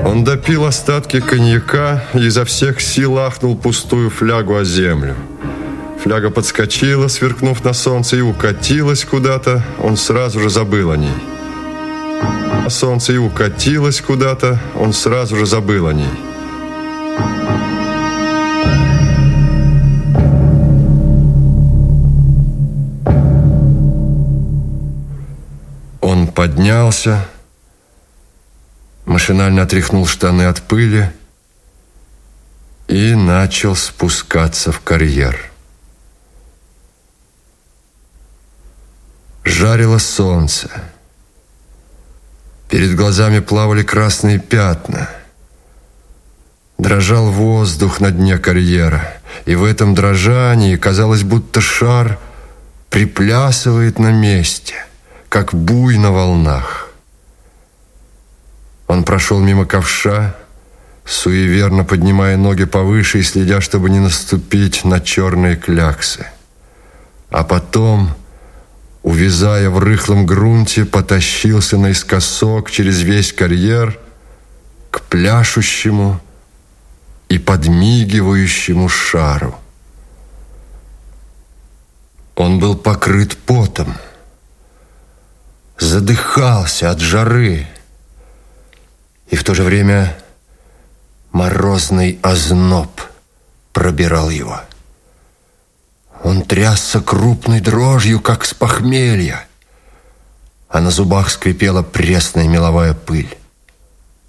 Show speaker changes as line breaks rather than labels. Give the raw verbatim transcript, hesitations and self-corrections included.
Он допил остатки коньяка и изо всех сил ахнул пустую флягу о землю. Фляга подскочила, сверкнув на солнце, и укатилась куда-то. Он сразу же забыл о ней. На солнце и укатилась куда-то. Он сразу же забыл о ней. Он поднялся, машинально отряхнул штаны от пыли и начал спускаться в карьер. Жарило солнце. Перед глазами плавали красные пятна. Дрожал воздух на дне карьера, и в этом дрожании казалось, будто шар приплясывает на месте, как буй на волнах. Он прошел мимо ковша, суеверно поднимая ноги повыше и следя, чтобы не наступить на черные кляксы. А потом, увязая в рыхлом грунте, потащился наискосок через весь карьер к пляшущему и подмигивающему шару. Он был покрыт потом, задыхался от жары, и в то же время морозный озноб пробирал его. Он трясся крупной дрожью, как с похмелья, а на зубах скрипела пресная меловая пыль.